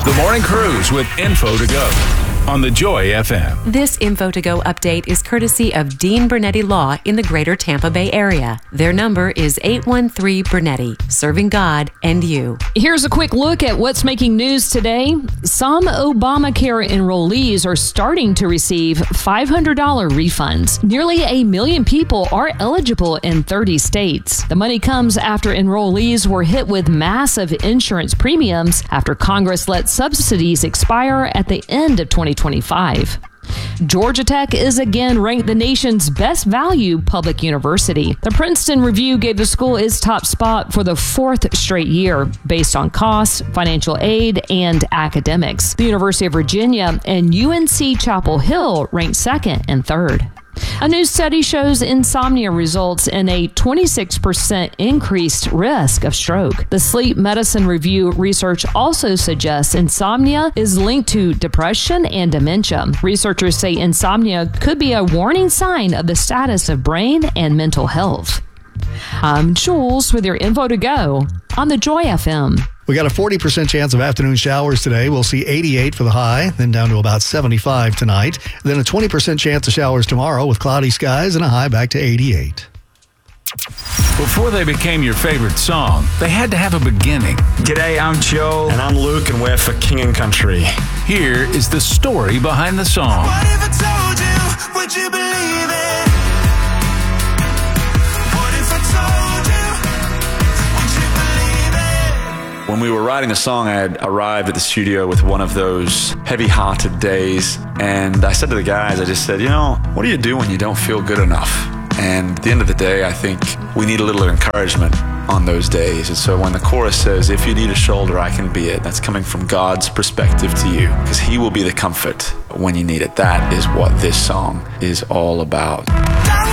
The Morning Cruise with Info to Go on the Joy FM. This Info to Go update is courtesy of Dean Bernetti Law in the greater Tampa Bay area. Their number is 813 Bernetti, serving God and you. Here's a quick look at what's making news today. Some Obamacare enrollees are starting to receive $500 refunds. Nearly 1 million people are eligible in 30 states. The money comes after enrollees were hit with massive insurance premiums after Congress let subsidies expire at the end of 2025. Georgia Tech is again ranked the nation's best value public university. The Princeton Review gave the school its top spot for the 4th straight year based on costs, financial aid, and academics. The University of Virginia and UNC Chapel Hill ranked 2nd and 3rd. A new study shows insomnia results in a 26% increased risk of stroke. The Sleep Medicine Review research also suggests insomnia is linked to depression and dementia. Researchers say insomnia could be a warning sign of the status of brain and mental health. I'm Jules with your Info to Go on the Joy FM. We got a 40% chance of afternoon showers today. We'll see 88 for the high, then down to about 75 tonight. Then a 20% chance of showers tomorrow with cloudy skies and a high back to 88. Before they became your favorite song, they had to have a beginning. G'day, I'm Joe. And I'm Luke, and we're for King and Country. Here is the story behind the song. What if I told you, would you believe it? What if I told you, would you believe it? When we were writing the song, I had arrived at the studio with one of those heavy-hearted days, and I said to the guys, I just said, what do you do when you don't feel good enough? And at the end of the day, I think we need a little encouragement on those days. And so when the chorus says, if you need a shoulder, I can be it, that's coming from God's perspective to you, because He will be the comfort when you need it. That is what this song is all about.